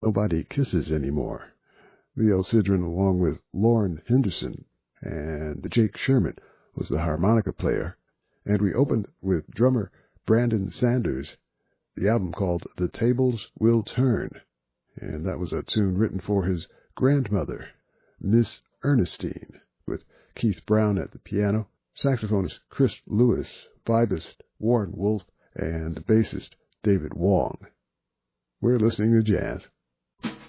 Nobody Kisses Anymore. Leo Sidran, along with Lauren Henderson and Jake Sherman, was the harmonica player. And we opened with drummer Brandon Sanders, the album called The Tables Will Turn. And that was a tune written for his grandmother, Miss Ernestine, with Keith Brown at the piano, saxophonist Chris Lewis, vibist Warren Wolf, and bassist David Wong. We're listening to jazz.